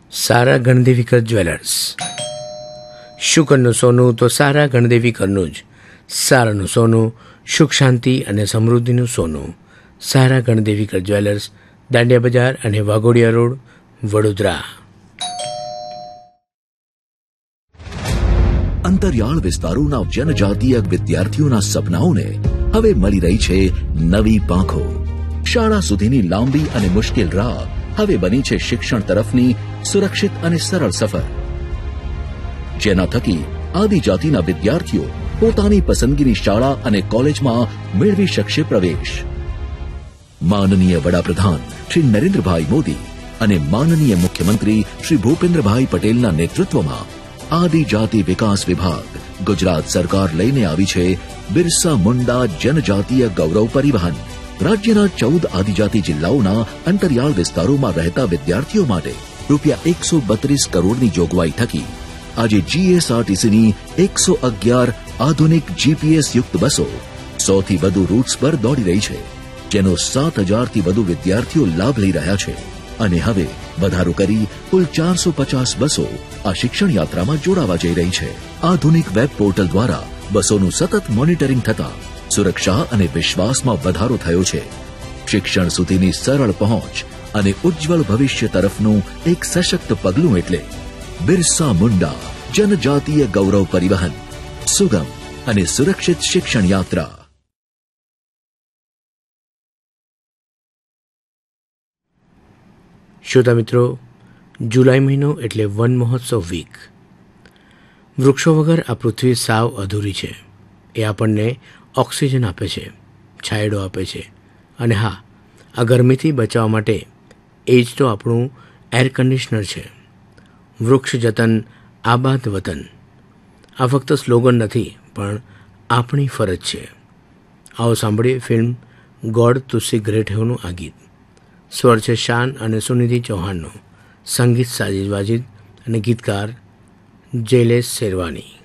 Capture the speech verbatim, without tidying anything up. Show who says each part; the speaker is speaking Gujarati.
Speaker 1: સારા ગણદેવીકર જ્વેલર્સ. શુકરનું સોનું તો સારા ગણદેવીકરનું જ. સારાનું સોનું, સુખ શાંતિ અને સમૃદ્ધિનું સોનું. સારા ગણદેવીકર જ્વેલર્સ, દાંડિયા બજાર અને વાઘોડિયા રોડ, વડોદરા.
Speaker 2: અંતરિયાળ વિસ્તારોના જનજાતીય વિદ્યાર્થીઓના સપનાઓને હવે મળી રહી છે નવી પાંખો. શાળા સુધીની લાંબી અને મુશ્કેલ રાહ હવે બની છે શિક્ષણ તરફની સુરક્ષિત અને સરળ સફર, જેના થકી આદિજાતિના વિદ્યાર્થીઓ પોતાની પસંદગીની શાળા અને કોલેજમાં મેળવી શકશે પ્રવેશ. માનનીય વડાપ્રધાન શ્રી નરેન્દ્રભાઈ મોદી અને માનનીય મુખ્યમંત્રી શ્રી ભૂપેન્દ્રભાઈ પટેલના નેતૃત્વમાં આદિજાતિ વિકાસ વિભાગ ગુજરાત સરકાર લઈને આવી છે બિરસા મુંડા જનજાતીય ગૌરવ પરિવહન. રાજ્યના ચૌદ આદિજાતિ જિલ્લાઓના અંતરિયાળ વિસ્તારોમાં રહેતા વિદ્યાર્થીઓ માટે રૂપિયા એકસો બત્રીસ કરોડની જોગવાઈ થકી આજે જીએસઆરટીસીની એકસો અગિયાર આધુનિક જીપીએસ યુક્ત બસો સૌથી વધુ રૂટ્સ પર દોડી રહી છે, જેનો સાત હજારથી વધુ વિદ્યાર્થીઓ લાભ લઈ રહ્યા છે. અને હવે વધારો કરી કુલ ચારસો પચાસ બસો આ શિક્ષણ યાત્રામાં જોડાવા જઈ રહી છે. આધુનિક વેબ પોર્ટલ દ્વારા બસોનું સતત મોનિટરિંગ થતા સુરક્ષા અને વિશ્વાસમાં વધારો થયો છે. શિક્ષણ સુધીની સરળ પહોંચ અને ઉજ્જવળ ભવિષ્ય તરફનું એક સશક્ત પગલું એટલે બિરસા મુંડા જનજાતીય ગૌરવ પરિવહન, સુગમ અને સુરક્ષિત શિક્ષણ યાત્રા.
Speaker 1: શ્રોતા મિત્રો, જુલાઈ મહિનો એટલે વન મહોત્સવ વીક. વૃક્ષો વગર આ પૃથ્વી સાવ અધૂરી છે. એ આપણને ઓક્સિજન આપે છે, છાંયડો આપે છે, અને હા, આ ગરમીથી બચાવવા માટે એ જ તો આપણું એર કન્ડિશનર છે. વૃક્ષ જતન આબાદ વતન, આ ફક્ત સ્લોગન નથી, પણ આપણી ફરજ છે. આવો સાંભળીએ film God two C great હેવનું આ ગીત. સ્વર છે શાન અને સુનિધિ ચૌહાણનો, સંગીત સાજિદ વાજિદ અને ગીતકાર જૈલેશ શેરવાની.